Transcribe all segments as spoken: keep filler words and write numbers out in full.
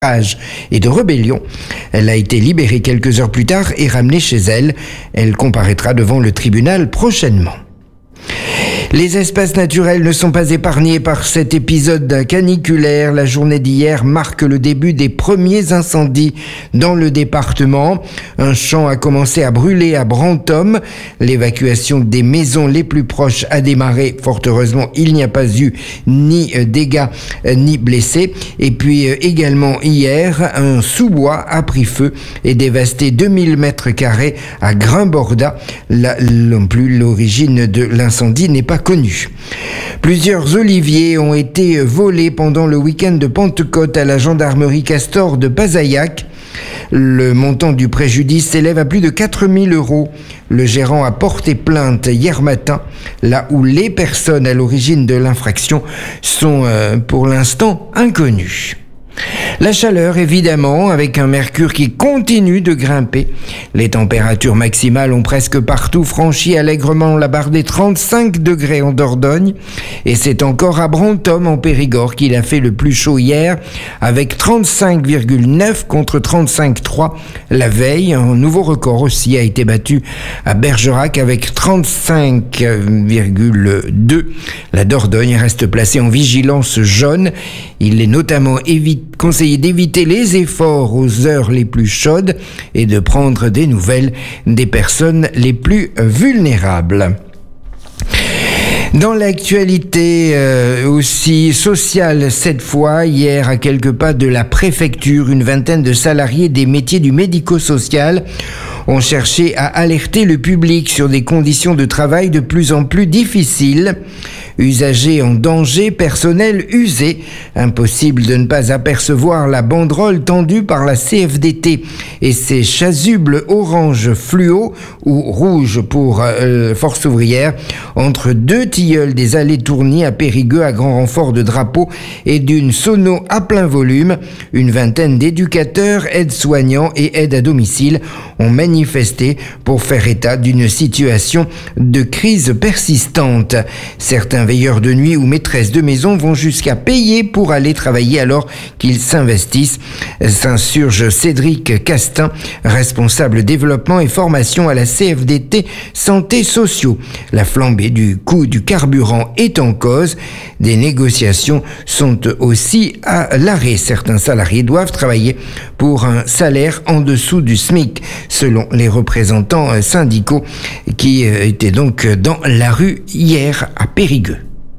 et de rébellion. Elle a été libérée quelques heures plus tard et ramenée chez elle. Elle comparaîtra devant le tribunal prochainement. Les espaces naturels ne sont pas épargnés par cet épisode caniculaire. La journée d'hier marque le début des premiers incendies dans le département. Un champ a commencé à brûler à Brantôme. L'évacuation des maisons les plus proches a démarré. Fort heureusement, il n'y a pas eu ni dégâts ni blessés. Et puis également hier, un sous-bois a pris feu et dévasté deux mille mètres carrés à Grimborda. Là non plus, l'origine de l'incendie n'est pas connue. Plusieurs oliviers ont été volés pendant le week-end de Pentecôte à la gendarmerie Castor de Pazaillac. Le montant du préjudice s'élève à plus de quatre mille euros. Le gérant a porté plainte hier matin, là où les personnes à l'origine de l'infraction sont euh, pour l'instant inconnues. La chaleur, évidemment, avec un mercure qui continue de grimper. Les températures maximales ont presque partout franchi allègrement la barre des trente-cinq degrés en Dordogne. Et c'est encore à Brantôme, en Périgord, qu'il a fait le plus chaud hier, avec trente-cinq virgule neuf contre trente-cinq virgule trois la veille. Un nouveau record aussi a été battu à Bergerac avec trente-cinq virgule deux. La Dordogne reste placée en vigilance jaune. Il est notamment évité conseillé d'éviter les efforts aux heures les plus chaudes et de prendre des nouvelles des personnes les plus vulnérables. Dans l'actualité euh, aussi sociale cette fois, hier à quelques pas de la préfecture, une vingtaine de salariés des métiers du médico-social ont cherché à alerter le public sur des conditions de travail de plus en plus difficiles. Usagers en danger, personnel usé. Impossible de ne pas apercevoir la banderole tendue par la C F D T et ses chasubles orange fluo ou rouge pour euh, Force ouvrière entre deux tilleuls des allées Tourny à Périgueux à grand renfort de drapeaux et d'une sono à plein volume. Une vingtaine d'éducateurs, aides-soignants et aides à domicile ont manifesté pour faire état d'une situation de crise persistante. Certains veilleurs de nuit ou maîtresses de maison vont jusqu'à payer pour aller travailler alors qu'ils s'investissent. S'insurge Cédric Castin, responsable développement et formation à la C F D T Santé Sociaux. La flambée du coût du carburant est en cause. Des négociations sont aussi à l'arrêt. Certains salariés doivent travailler pour un salaire en dessous du SMIC, selon les représentants syndicaux qui étaient donc dans la rue hier à Périgueux.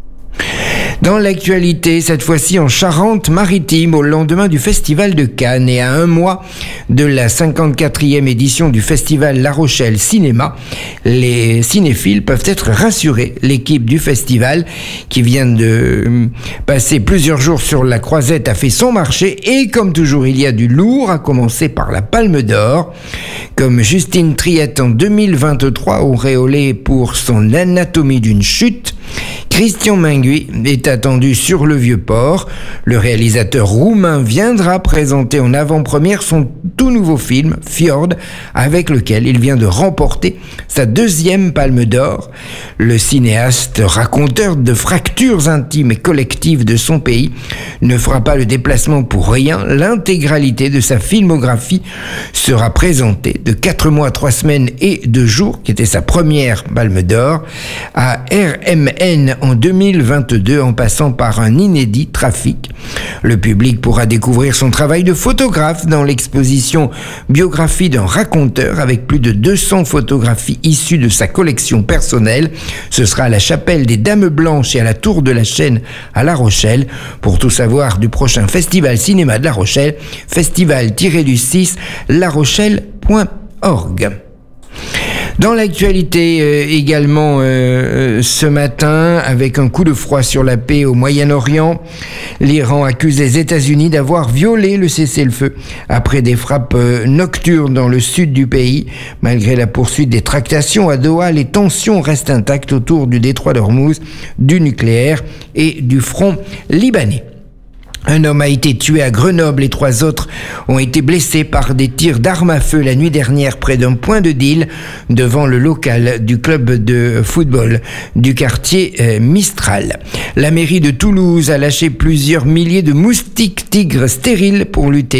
Dans l'actualité, cette fois-ci en Charente-Maritime, au lendemain du Festival de Cannes et à un mois de la cinquante-quatrième édition du Festival La Rochelle Cinéma, les cinéphiles peuvent être rassurés. L'équipe du festival, qui vient de passer plusieurs jours sur la Croisette, a fait son marché et comme toujours il y a du lourd, à commencer par la Palme d'Or. Comme Justine Triette en deux mille vingt-trois, auréolée pour son Anatomie d'une chute, Christian Minguy est attendu sur le Vieux-Port. Le réalisateur roumain viendra présenter en avant-première son tout nouveau film, Fjord, avec lequel il vient de remporter sa deuxième Palme d'Or. Le cinéaste, raconteur de fractures intimes et collectives de son pays, ne fera pas le déplacement pour rien. L'intégralité de sa filmographie sera présentée de quatre mois, trois semaines et deux jours, qui était sa première Palme d'Or, à R M N en deux mille vingt-deux, en passant par un inédit Trafic. Le public pourra découvrir son travail de photographe dans l'exposition Biographie d'un raconteur, avec plus de deux cents photographies issues de sa collection personnelle. Ce sera à la Chapelle des Dames Blanches et à la Tour de la Chaîne à La Rochelle. Pour tout savoir du prochain Festival Cinéma de La Rochelle, festival du six larochelle point org. Dans l'actualité euh, également euh, ce matin, avec un coup de froid sur la paix au Moyen-Orient, l'Iran accuse les États-Unis d'avoir violé le cessez-le-feu après des frappes euh, nocturnes dans le sud du pays. Malgré la poursuite des tractations à Doha, les tensions restent intactes autour du détroit d'Ormuz, du nucléaire et du front libanais. Un homme a été tué à Grenoble et trois autres ont été blessés par des tirs d'armes à feu la nuit dernière près d'un point de deal devant le local du club de football du quartier euh, Mistral. La mairie de Toulouse a lâché plusieurs milliers de moustiques tigres stériles pour lutter